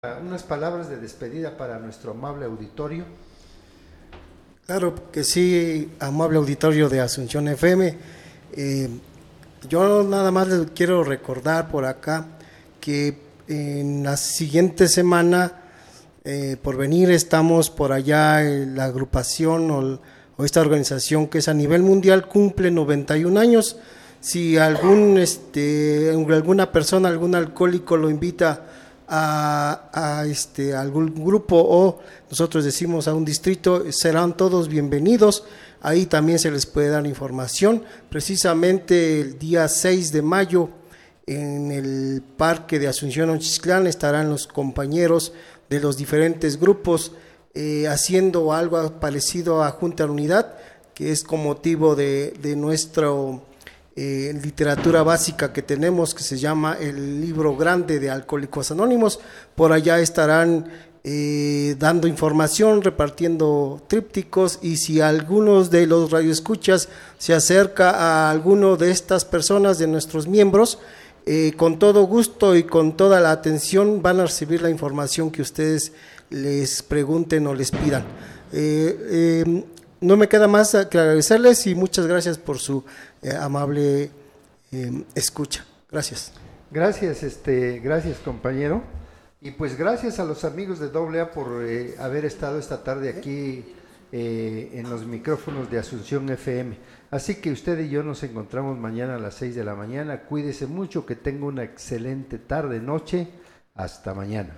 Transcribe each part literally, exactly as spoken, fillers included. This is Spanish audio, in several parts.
Unas palabras de despedida para nuestro amable auditorio. Claro que sí, amable auditorio de Asunción F M. Eh, yo nada más les quiero recordar por acá que en la siguiente semana, eh, por venir, estamos por allá en la agrupación o, o esta organización que es a nivel mundial, cumple noventa y un años. Si algún, este, alguna persona, algún alcohólico lo invita A, a este a algún grupo, o nosotros decimos a un distrito, serán todos bienvenidos. Ahí también se les puede dar información. Precisamente el día seis de mayo en el parque de Asunción Nochistlán estarán los compañeros de los diferentes grupos eh, haciendo algo parecido a Junta de la Unidad, que es con motivo de, de nuestro Eh, literatura básica que tenemos, que se llama el libro grande de Alcohólicos Anónimos. Por allá estarán eh, dando información, repartiendo trípticos, y si algunos de los radioescuchas se acerca a alguno de estas personas, de nuestros miembros, eh, con todo gusto y con toda la atención van a recibir la información que ustedes les pregunten o les pidan. eh, eh, No me queda más que agradecerles y muchas gracias por su eh, amable eh, escucha. Gracias. Gracias, este, gracias compañero. Y pues gracias a los amigos de doble A por eh, haber estado esta tarde aquí eh, en los micrófonos de Asunción F M. Así que usted y yo nos encontramos mañana a las seis de la mañana. Cuídese mucho, que tenga una excelente tarde, noche. Hasta mañana.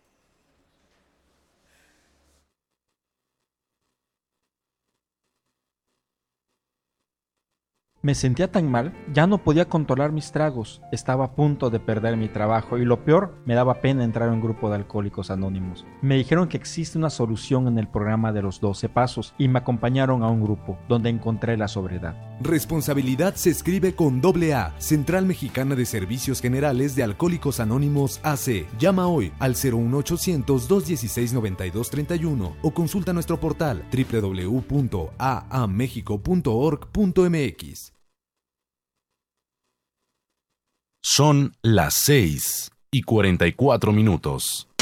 Me sentía tan mal, ya no podía controlar mis tragos, estaba a punto de perder mi trabajo y lo peor, me daba pena entrar a un grupo de alcohólicos anónimos. Me dijeron que existe una solución en el programa de los doce pasos y me acompañaron a un grupo donde encontré la sobriedad. Responsabilidad se escribe con doble A, Central Mexicana de Servicios Generales de Alcohólicos Anónimos A C. Llama hoy al cero uno ochocientos, dos dieciséis, noventa y dos treinta y uno o consulta nuestro portal doble u doble u doble u punto a a mexico punto org punto m x. Son las seis y cuarenta y cuatro minutos.